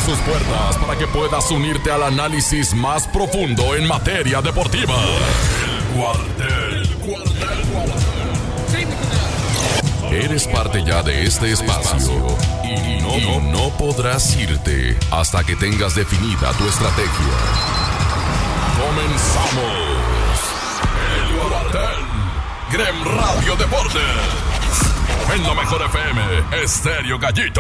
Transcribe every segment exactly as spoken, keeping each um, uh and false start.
sus puertas para que puedas unirte al análisis más profundo en materia deportiva. El Cuartel, Cuartel, Cuartel. Eres parte ya de este espacio y no, y no podrás irte hasta que tengas definida tu estrategia. Comenzamos. El Cuartel. Grem Radio Deportes. En la mejor F M, Estéreo Gallito.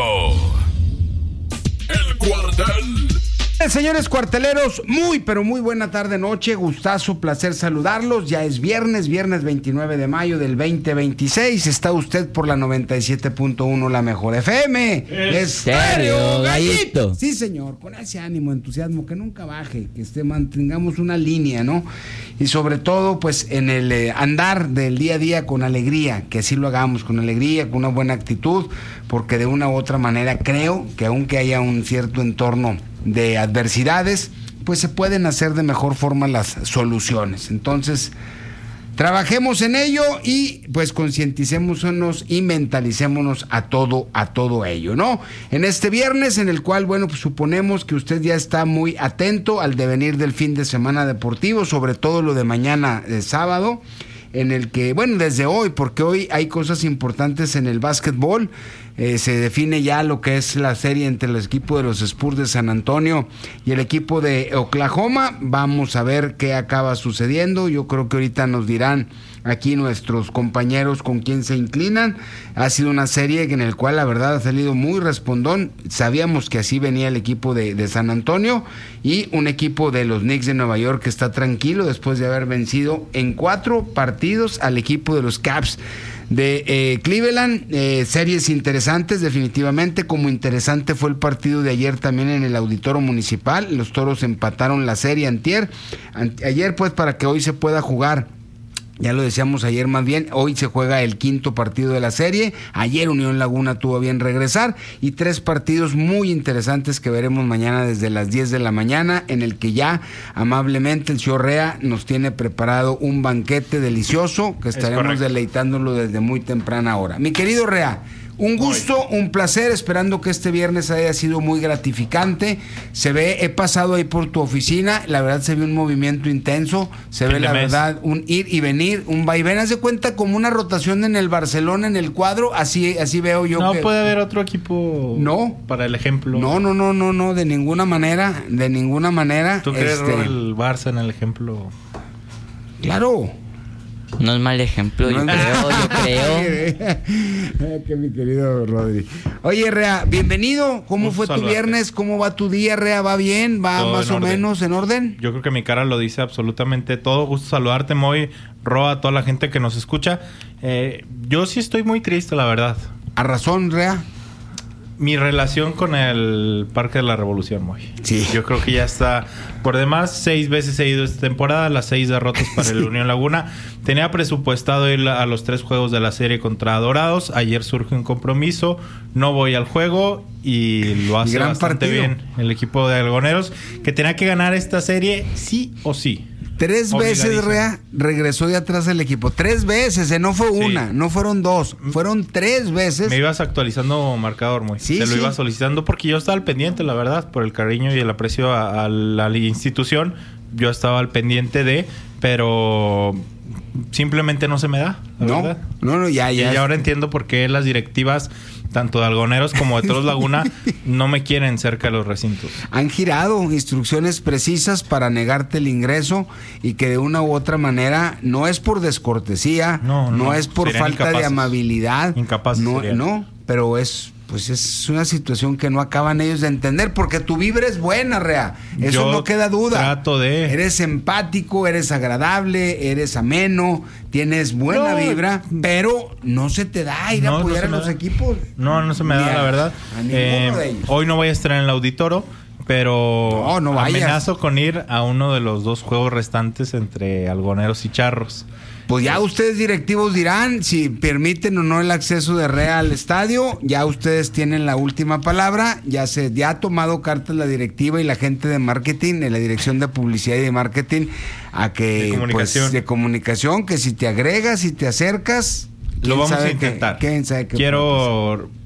El Cuartel. Señores cuarteleros, muy pero muy buena tarde, noche, gustazo, placer saludarlos. Ya es viernes, viernes veintinueve de mayo del veinte veintiséis. Está usted por la noventa y siete punto uno, la mejor F M. Estéreo Gallito. Sí, señor, con ese ánimo, entusiasmo, que nunca baje, que esté, mantengamos una línea, ¿no? Y sobre todo, pues, en el eh, andar del día a día con alegría, que así lo hagamos, con alegría, con una buena actitud, porque de una u otra manera creo que aunque haya un cierto entorno de adversidades, pues se pueden hacer de mejor forma las soluciones. Entonces, trabajemos en ello y pues concienticémonos y mentalicémonos a todo, a todo ello, ¿no? En este viernes, en el cual, bueno, pues suponemos que usted ya está muy atento al devenir del fin de semana deportivo, sobre todo lo de mañana de sábado, en el que, bueno, desde hoy, porque hoy hay cosas importantes en el básquetbol. Eh, se define ya lo que es la serie entre el equipo de los Spurs de San Antonio y el equipo de Oklahoma. Vamos a ver qué acaba sucediendo. Yo creo que ahorita nos dirán aquí nuestros compañeros con quién se inclinan. Ha sido una serie en la cual la verdad ha salido muy respondón. Sabíamos que así venía el equipo de, de San Antonio y un equipo de los Knicks de Nueva York que está tranquilo después de haber vencido en cuatro partidos al equipo de los Cavs de eh, Cleveland. Eh, series interesantes definitivamente, como interesante fue el partido de ayer también en el Auditorio Municipal. Los Toros empataron la serie antier, ante, ayer pues para que hoy se pueda jugar. Ya lo decíamos ayer más bien, hoy se juega el quinto partido de la serie. Ayer Unión Laguna tuvo bien regresar y tres partidos muy interesantes que veremos mañana desde las diez de la mañana, en el que ya amablemente el señor Rea nos tiene preparado un banquete delicioso que estaremos deleitándolo desde muy temprana hora. Mi querido Rea, un gusto, un placer, esperando que este viernes haya sido muy gratificante. Se ve, he pasado ahí por tu oficina, la verdad se ve un movimiento intenso, se ve la verdad un ir y venir, un vaivén, haz de cuenta como una rotación en el Barcelona en el cuadro, así así veo yo. No que puede haber otro equipo. No, para el ejemplo. No, no, no, no, no, de ninguna manera, de ninguna manera. ¿Tú crees este... el Barça en el ejemplo? Claro. No es mal ejemplo, yo no creo, yo creo. Que mi querido Rodri. Oye, Rea, bienvenido. ¿Cómo Gusto fue tu saludarte. viernes? ¿Cómo va tu día, Rea? ¿Va bien? ¿Va Todo más en o orden. menos en orden? Yo creo que mi cara lo dice absolutamente todo. Gusto saludarte, Moy, Roa, a toda la gente que nos escucha. Eh, yo sí estoy muy triste, la verdad. ¿A razón, Rea? Mi relación con el Parque de la Revolución, Moy. Sí. Yo creo que ya está. Por demás, seis veces he ido esta temporada, las seis derrotas para Sí. el Unión Laguna. Tenía presupuestado ir a los tres juegos de la serie contra Dorados. Ayer surge un compromiso. No voy al juego y lo hace gran bastante partido. bien el equipo de Algoneros, que tenía que ganar esta serie sí o sí. Tres veces, Obligadísimo. Rea, regresó de atrás el equipo. Tres veces, eh, no fue Sí. una, no fueron dos, fueron tres veces. Me ibas actualizando marcador, muy. Sí, Te lo sí. iba solicitando porque yo estaba al pendiente, la verdad, por el cariño y el aprecio a, a la institución. Yo estaba al pendiente de, pero simplemente no se me da, la No, verdad. no, no, ya, Y ya. ahora entiendo por qué las directivas, tanto de Algoneros como de Toros Laguna, no me quieren cerca de los recintos. Han girado instrucciones precisas para negarte el ingreso y que de una u otra manera no es por descortesía, No, no, no, es por serían falta de incapaces. amabilidad. Incapaces No, serían. no, pero es pues es una situación que no acaban ellos de entender, porque tu vibra es buena, Rea. Eso Yo no queda duda. trato de- Eres empático, eres agradable, eres ameno, tienes buena No. vibra, pero no se te da ir No, a no apoyar se a me los da. equipos. No, no se me Ni da, a- la verdad. a ninguno Eh, de ellos. Hoy no voy a estar en el auditorio, pero No, no vayas. amenazo con ir a uno de los dos juegos restantes entre Algoneros y Charros. Pues ya ustedes directivos dirán si permiten o no el acceso de Rea al estadio. Ya ustedes tienen la última palabra. Ya se ya ha tomado cartas la directiva y la gente de marketing, de la dirección de publicidad y de marketing, a que De comunicación. pues, de comunicación, que si te agregas, si te acercas, Lo quién vamos a sabe intentar. qué- quién sabe qué Quiero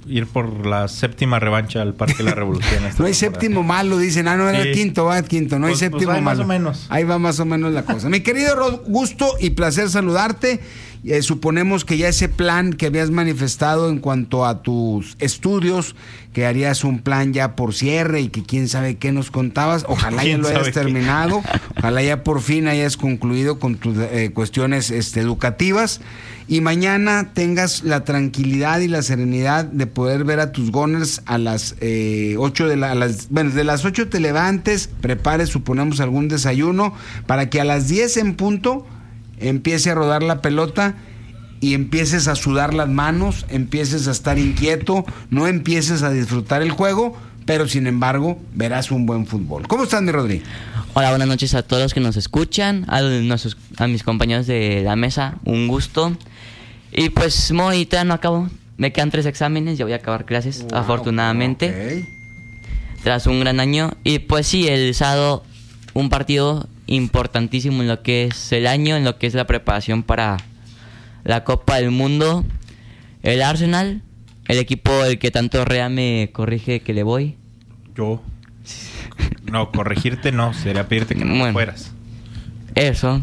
ir por la séptima revancha al Parque de la Revolución. No hay séptimo malo, dicen. Ah, no, era sí. el quinto, va el quinto. No pues, hay séptimo pues ahí malo. Más o menos. Ahí va más o menos la cosa. Mi querido Rod, gusto y placer saludarte. Eh, suponemos que ya ese plan que habías manifestado en cuanto a tus estudios, que harías un plan ya por cierre y que quién sabe qué nos contabas, ojalá ya lo hayas terminado, qué? Ojalá ya por fin hayas concluido con tus eh, cuestiones este, educativas y mañana tengas la tranquilidad y la serenidad de poder ver a tus Gunners a las eh, ocho de la, a las, bueno, de las ocho te levantes, prepares, suponemos, algún desayuno para que a las diez en punto empiece a rodar la pelota y empieces a sudar las manos, empieces a estar inquieto, no empieces a disfrutar el juego, pero sin embargo verás un buen fútbol. ¿Cómo estás, mi Rodri? Hola, buenas noches a todos los que nos escuchan, a, nuestros, a mis compañeros de la mesa, un gusto. Y pues, ahorita no acabo, me quedan tres exámenes, ya voy a acabar clases, wow, afortunadamente, okay. Tras un gran año. Y pues sí, el sábado un partido importantísimo en lo que es el año, en lo que es la preparación para la Copa del Mundo. El Arsenal, el equipo el que tanto Rea me corrige que le voy. Yo. No, corregirte no, sería pedirte que no bueno, fueras. Eso.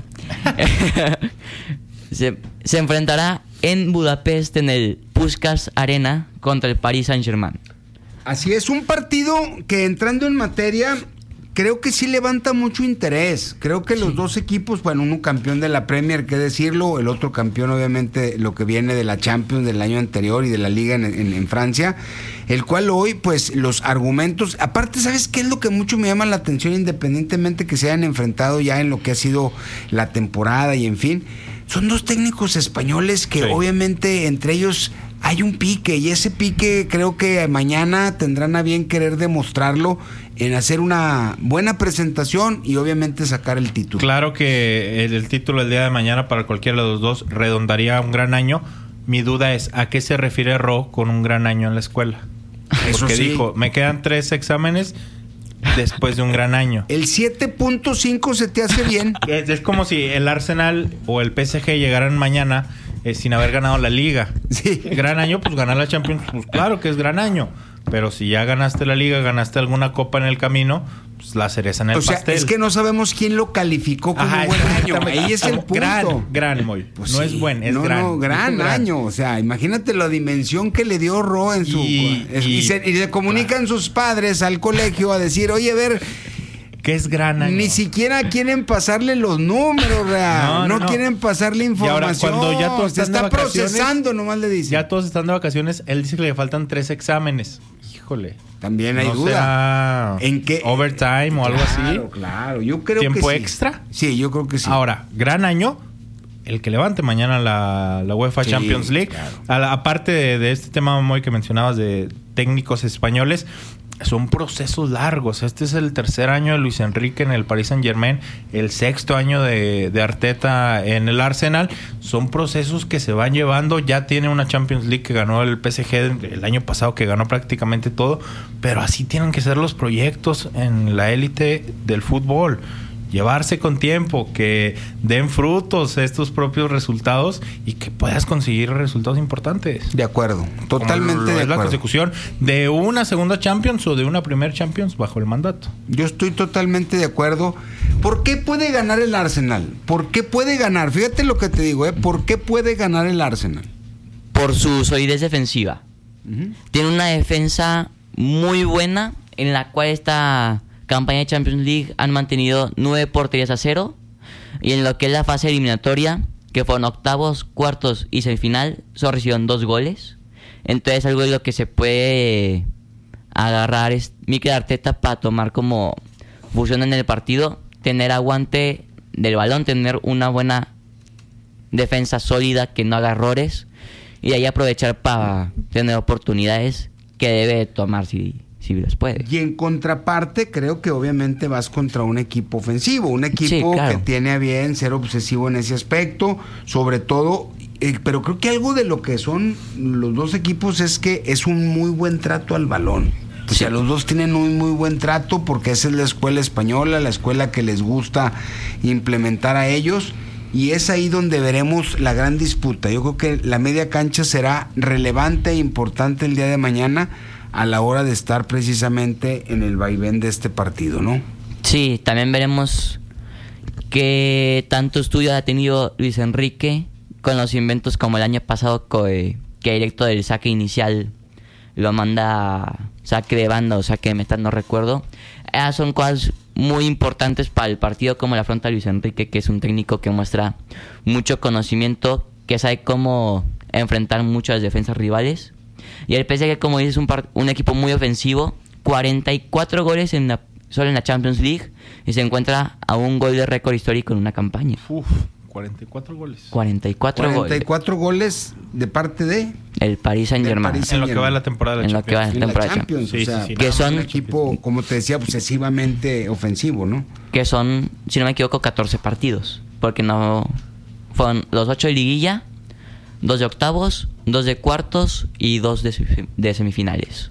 se, se enfrentará en Budapest en el Puskás Arena contra el Paris Saint-Germain. Así es, un partido que, entrando en materia, creo que sí levanta mucho interés. Creo que los sí. dos equipos, bueno, uno campeón de la Premier, qué decirlo, el otro campeón obviamente lo que viene de la Champions del año anterior y de la Liga en, en, en Francia, el cual hoy, pues, los argumentos, aparte, ¿sabes qué es lo que mucho me llama la atención, independientemente que se hayan enfrentado ya en lo que ha sido la temporada y en fin? Son dos técnicos españoles que sí. obviamente entre ellos hay un pique, y ese pique creo que mañana tendrán a bien querer demostrarlo en hacer una buena presentación y obviamente sacar el título. Claro que el, el título el día de mañana para cualquiera de los dos redondaría un gran año. Mi duda es, ¿a qué se refiere Ro con un gran año en la escuela? Eso Porque sí. dijo, me quedan tres exámenes después de un gran año. ¿El siete punto cinco se te hace bien? Es, es como si el Arsenal o el P S G llegaran mañana eh, sin haber ganado la Liga. Sí. Gran año, pues ganar la Champions, pues claro que es gran año. Pero si ya ganaste la Liga, ganaste alguna copa en el camino, pues la cereza en el o sea, pastel. Es que no sabemos quién lo calificó como un buen año. Ahí es el punto. Gran, gran, Moy. Pues no sí. es buen, es no, gran. No, gran, gran año. O sea, imagínate la dimensión que le dio Ro en su... Y, y, y, se, y le comunican claro. sus padres al colegio a decir, oye, a ver... ¿Qué es gran año? Ni siquiera quieren pasarle los números, real. No, no, no, quieren pasarle información. Y ahora, cuando ya todos se está procesando, nomás le dicen. Ya todos están de vacaciones, él dice que le faltan tres exámenes. Híjole. También hay no duda. Será ¿En qué? Overtime o algo así. Claro, claro. Yo creo que sí. ¿Tiempo extra? Sí, yo creo que sí. Ahora, gran año. El que levante mañana la, la UEFA sí, Champions League. Claro. A la, aparte de, de este tema, Moy, que mencionabas de técnicos españoles, son procesos largos. Este es el tercer año de Luis Enrique en el Paris Saint-Germain, el sexto año de, de Arteta en el Arsenal. Son procesos que se van llevando. Ya tiene una Champions League que ganó el P S G el año pasado, que ganó prácticamente todo. Pero así tienen que ser los proyectos en la élite del fútbol. Llevarse con tiempo, que den frutos estos propios resultados y que puedas conseguir resultados importantes. De acuerdo, totalmente de acuerdo. Es la consecución de una segunda Champions o de una primer Champions bajo el mandato. Yo estoy totalmente de acuerdo. ¿Por qué puede ganar el Arsenal? ¿Por qué puede ganar? Fíjate lo que te digo, ¿eh? ¿Por qué puede ganar el Arsenal? Por su solidez defensiva. Uh-huh. Tiene una defensa muy buena en la cual está... campaña de Champions League han mantenido nueve porterías a cero, y en lo que es la fase eliminatoria, que fueron octavos, cuartos y semifinal, solo recibieron dos goles. Entonces algo de lo que se puede agarrar es Mikel Arteta para tomar como fusión en el partido, tener aguante del balón, tener una buena defensa sólida que no haga errores, y de ahí aprovechar para tener oportunidades que debe tomar si si las puede. Y en contraparte, creo que obviamente vas contra un equipo ofensivo, un equipo sí, claro. que tiene a bien ser obsesivo en ese aspecto, sobre todo, eh, pero creo que algo de lo que son los dos equipos es que es un muy buen trato al balón. O sea, sí. los dos tienen un muy buen trato porque esa es la escuela española, la escuela que les gusta implementar a ellos. y es ahí donde veremos la gran disputa. Yo creo que la media cancha será relevante e importante el día de mañana a la hora de estar precisamente en el vaivén de este partido, ¿no? Sí, también veremos qué tanto estudio ha tenido Luis Enrique con los inventos como el año pasado, que, que directo del saque inicial lo manda a saque de banda o saque de meta, no recuerdo. Esas son cosas muy importantes para el partido, como la afronta Luis Enrique, que es un técnico que muestra mucho conocimiento, que sabe cómo enfrentar muchas defensas rivales. Y el P S G, como dices, es un, par- un equipo muy ofensivo, cuarenta y cuatro goles en la, solo en la Champions League, y se encuentra a un gol de récord histórico en una campaña. Uf, cuarenta y cuatro goles. cuarenta y cuatro, cuarenta y cuatro goles. goles de parte de el Paris Saint-Germain. Paris En lo que va la temporada de en lo que va la en temporada la Champions, Sí, o sea, sí, sí. que son un equipo, como te decía, obsesivamente ofensivo, ¿no? que son, si no me equivoco, catorce partidos, porque no fueron los ocho de liguilla, dos de octavos, dos de cuartos y dos de, sem- de semifinales.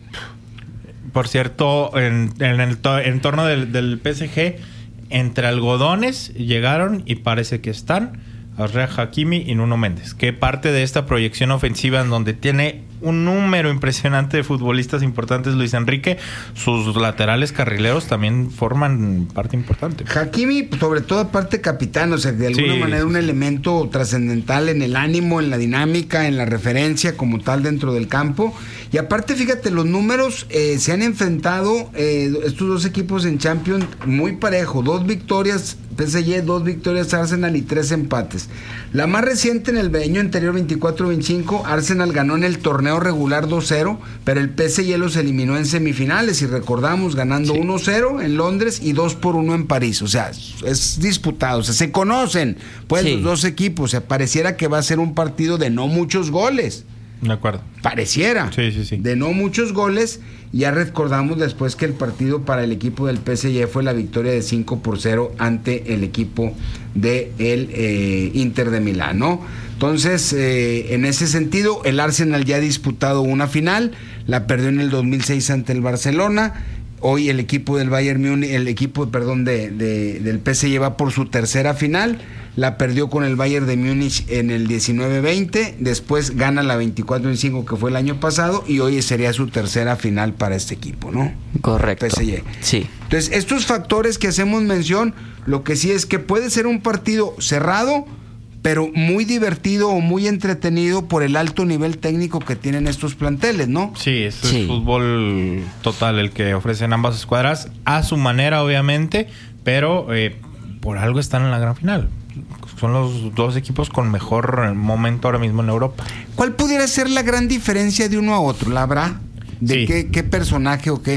Por cierto, en, en el to- entorno del, del P S G, entre algodones llegaron y parece que están Achraf Hakimi y Nuno Méndez, que parte de esta proyección ofensiva en donde tiene un número impresionante de futbolistas importantes Luis Enrique, sus laterales carrileros también forman parte importante. Hakimi, sobre todo aparte capitán, o sea, de alguna Sí, manera sí, un sí. elemento trascendental en el ánimo, en la dinámica, en la referencia como tal dentro del campo. Y aparte, fíjate, los números eh, se han enfrentado eh, estos dos equipos en Champions muy parejo, dos victorias P S G, dos victorias Arsenal y tres empates. La más reciente en el año anterior, veinticuatro veinticinco, Arsenal ganó en el torneo regular dos cero, pero el P S G los eliminó en semifinales, y recordamos, ganando Sí. uno cero en Londres y dos por uno en París. O sea, es disputado, o sea, se conocen pues Sí. los dos equipos. O sea, pareciera que va a ser un partido de no muchos goles. De acuerdo. Pareciera, Sí, sí, sí. de no muchos goles. Ya recordamos después que el partido para el equipo del P S G fue la victoria de cinco por cero ante el equipo del de eh, Inter de Milán, ¿no? Entonces, eh, en ese sentido, el Arsenal ya ha disputado una final, la perdió en el dos mil seis ante el Barcelona. Hoy el equipo del Bayern Múnich, el equipo, perdón, de, de, del P S G va por su tercera final. La perdió con el Bayern de Múnich en el diecinueve veinte, después gana la veinticuatro veinticinco que fue el año pasado, y hoy sería su tercera final para este equipo, ¿no? Correcto. P S G. Sí. Entonces, estos factores que hacemos mención, lo que sí es que puede ser un partido cerrado, pero muy divertido o muy entretenido por el alto nivel técnico que tienen estos planteles, ¿no? Sí, es Sí. fútbol total el que ofrecen ambas escuadras, a su manera obviamente, pero eh, por algo están en la gran final. Son los dos equipos con mejor momento ahora mismo en Europa. ¿Cuál pudiera ser la gran diferencia de uno a otro? ¿La habrá? ¿De Sí. qué, qué personaje o qué?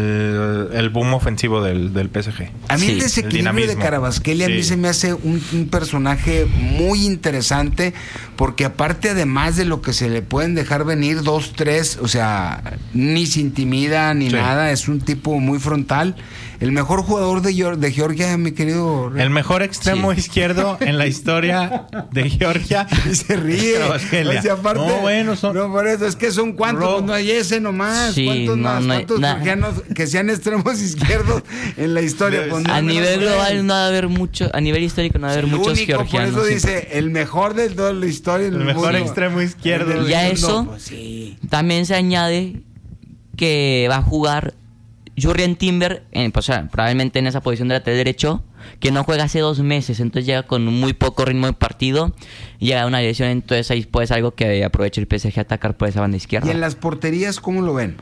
El, el boom ofensivo del, del P S G. A mí Sí, el el desequilibrio de dinamismo. Carabasquelia a mí Sí. se me hace un, un personaje muy interesante, porque aparte, además de lo que se le pueden dejar venir dos, tres, o sea, ni se intimida ni Sí. nada, es un tipo muy frontal. El mejor jugador de, Geor- de Georgia, mi querido... El mejor extremo Sí. izquierdo en la historia de Georgia. Y se ríe. Carabasquelia. O sea, aparte, No, bueno, son- no, por eso es que son cuantos, Ro- pues no hay ese nomás. Sí, ¿Cuántos no, más? no hay- ¿Cuántos na- georgianos que sean extremos izquierdos en la historia? Debe Pues ser. no, A menos nivel por él. global no va a haber mucho, a nivel histórico no va a haber El muchos único, georgianos. por eso siempre. dice, el mejor de toda la historia. en El mejor mundo. extremo izquierdo. El del Ya mundo, eso- pues sí. También se añade que va a jugar Jurrien Timber, en, pues, o sea, probablemente en esa posición de lateral derecho, que no juega hace dos meses, entonces llega con muy poco ritmo de partido, llega una lesión, entonces ahí puede ser algo que aproveche el P S G a atacar por esa banda izquierda. Y en las porterías, ¿cómo lo ven?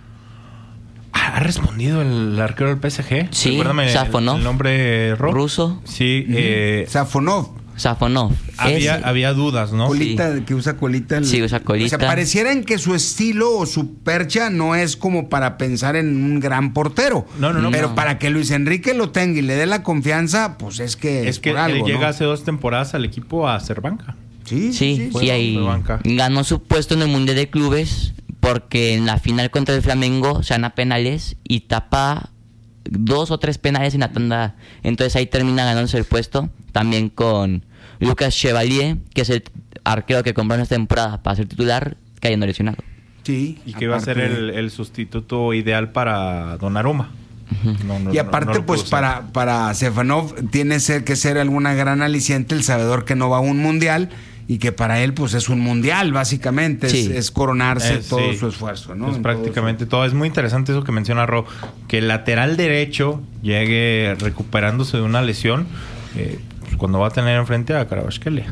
¿Ha respondido el arquero del P S G? Sí, Recuérdame el, Safonov. el nombre Ro. Ruso. Sí, eh, Safonov, Safonov. había, Ese. había dudas, ¿no? colita, que usa colita. el- Sí, usa colita. O sea, pareciera en que su estilo o su percha no es como para pensar en un gran portero. No, no, no. Pero No. para que Luis Enrique lo tenga y le dé la confianza, pues es que es, Es que por algo, él llega ¿no? hace dos temporadas al equipo a hacer banca. Sí, Sí, fue- y ahí fue banca. ganó su puesto en el Mundial de Clubes porque en la final contra el Flamengo se gana penales y tapa dos o tres penales en la tanda. Entonces ahí termina ganándose el puesto. También con Lucas Chevalier, que es el arquero que compraron esta temporada para ser titular, cayendo lesionado. Sí. Y que va a ser aparte el, el sustituto ideal para Donnarumma. No, no, y aparte, no, no pues para, para Stefanov tiene ser, que ser alguna gran aliciente el sabedor que no va a un mundial y que para él pues es un mundial, básicamente, sí. es, es coronarse es, todo sí. su esfuerzo, ¿no? Es en prácticamente todo, todo. Es muy interesante eso que menciona Ro, que el lateral derecho llegue recuperándose de una lesión eh, pues cuando va a tener enfrente a Kvaratskhelia.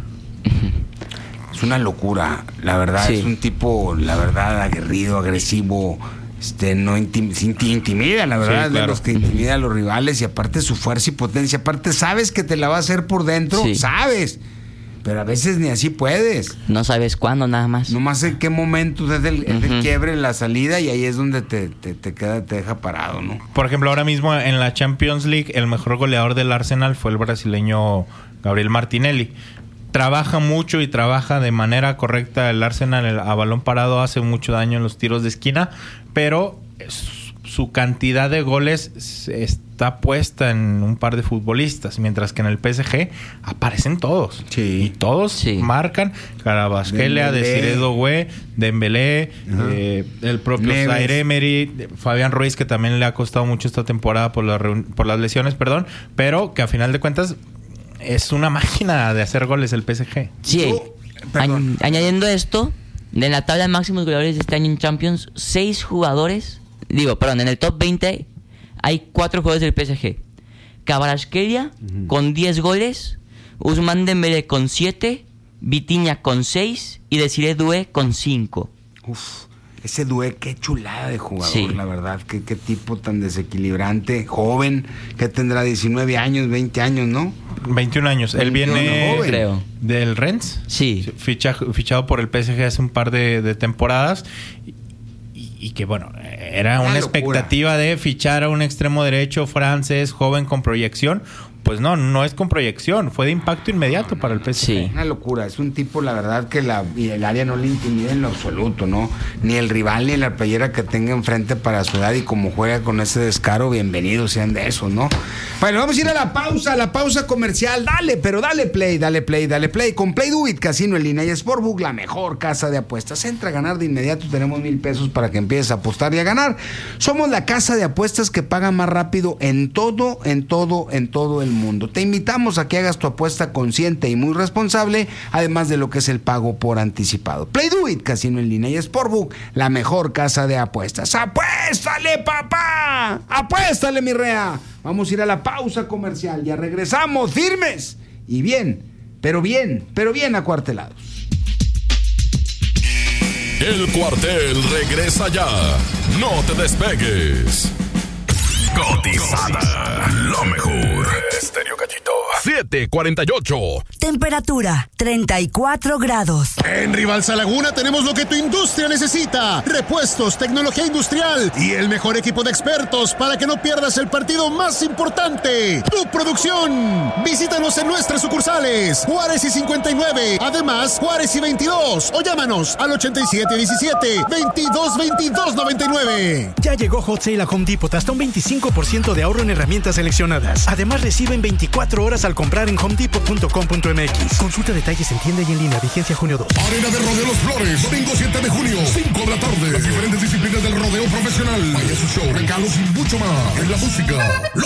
Es una locura, la verdad, sí. es un tipo, la verdad, aguerrido, agresivo. Este, no intim- intimida, la verdad, sí, claro. de los que intimida a los rivales, y aparte su fuerza y potencia, aparte sabes que te la va a hacer por dentro, sí. sabes, pero a veces ni así puedes. No sabes cuándo, nada más. Nomás en qué momento es el, uh-huh. el quiebre, la salida, y ahí es donde te, te, te queda, te deja parado, ¿no? Por ejemplo, ahora mismo en la Champions League, el mejor goleador del Arsenal fue el brasileño Gabriel Martinelli. Trabaja mucho y trabaja de manera correcta el Arsenal a balón parado, hace mucho daño en los tiros de esquina, pero su cantidad de goles está puesta en un par de futbolistas, mientras que en el P S G aparecen todos. Sí. Y todos sí. marcan. Kvaratskhelia, Desiré Doué, Dembélé, uh-huh. eh, el propio Zaire Emery, Fabián Ruiz, que también le ha costado mucho esta temporada por, la reun- por las lesiones, perdón, pero que a final de cuentas es una máquina de hacer goles el P S G. Sí, oh, Añ- añadiendo esto, de la tabla de máximos goleadores de este año en Champions, seis jugadores, digo, perdón, en el top veinte hay cuatro jugadores del P S G. Kvaratskhelia uh-huh. con diez goles, Ousmane Dembélé con siete, Vitinha con seis y Desiré Doué con cinco. Uf, ese Doué, qué chulada de jugador, sí. la verdad, qué, qué tipo tan desequilibrante, joven, que tendrá diecinueve años, veinte años, ¿no? veintiún años. Él viene creo. del Rennes. Sí. Ficha, fichado por el P S G hace un par de, de temporadas. Y, y que, bueno, era una, una expectativa de fichar a un extremo derecho francés, joven, con proyección. Pues no, no es con proyección, fue de impacto inmediato para el P S G. Sí. Una locura, es un tipo, la verdad, que la, y el área no le intimida en lo absoluto, ¿no? Ni el rival ni la playera que tenga enfrente para su edad, y como juega con ese descaro, bienvenidos sean de esos, ¿no? Bueno, vamos a ir a la pausa, a la pausa comercial. Dale, pero dale play, dale play, dale play. Con Play Do It, Casino en línea y Sportbook, la mejor casa de apuestas. Entra a ganar de inmediato, tenemos mil pesos para que empieces a apostar y a ganar. Somos la casa de apuestas que paga más rápido en todo, en todo, en todo el mundo. Te invitamos a que hagas tu apuesta consciente y muy responsable, además de lo que es el pago por anticipado. Play Do It, Casino en línea y Sportbook, la mejor casa de apuestas. ¡Apuéstale, papá! ¡Apuéstale, mi rea! Vamos a ir a la pausa comercial. Ya regresamos firmes y bien, pero bien, pero bien acuartelados. El Cuartel regresa ya. No te despegues. Cotizada, lo mejor. Estéreo Gallito. siete cuarenta y ocho. Temperatura treinta y cuatro grados. En Rivalsa Laguna tenemos lo que tu industria necesita: repuestos, tecnología industrial y el mejor equipo de expertos para que no pierdas el partido más importante, tu producción. Visítanos en nuestras sucursales Juárez y cincuenta y nueve, además Juárez y veintidós, o llámanos al ochenta y siete diecisiete, veintidós veintidós noventa y nueve. Ya llegó Hot Sale a Home Depot, hasta un veinticinco por ciento de ahorro en herramientas seleccionadas. Además, reciben veinticuatro horas al comprar en home depot punto com punto m x. Consulta detalles en tienda y en línea. Vigencia junio dos. Arena de Rodeo Los Flores, domingo siete de junio, cinco de la tarde. Las diferentes disciplinas del rodeo profesional. Vaya su show, regalos y mucho más. En la música.